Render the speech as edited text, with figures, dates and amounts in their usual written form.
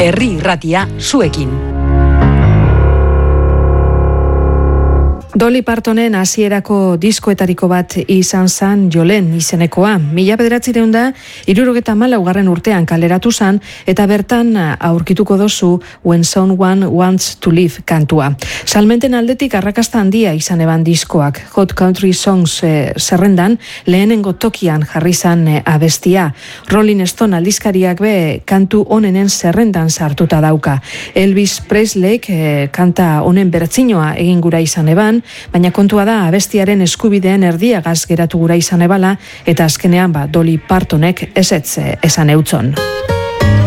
Herri Irratia zuekin. Dolly Partonen hasierako diskoetariko bat izan zan Jolen izenekoa. 1974 urtean kaleratu zan eta bertan aurkituko dozu When Someone Wants to Live kantua. Salmenten aldetik arrakasta handia izan eban diskoak. Hot Country Songs zerrendan lehenengo tokian jarri zan abestia. Rolling Stone aldizkariak be kantu honenen zerrendan sartuta dauka. Elvis Presleyk kanta honen bertzinoa egin gura izan eban, baina kontua da abestiaren eskubideen erdiagaz geratu gura izan ebala eta azkenean Dolly Partonek ezetz esan eutzon.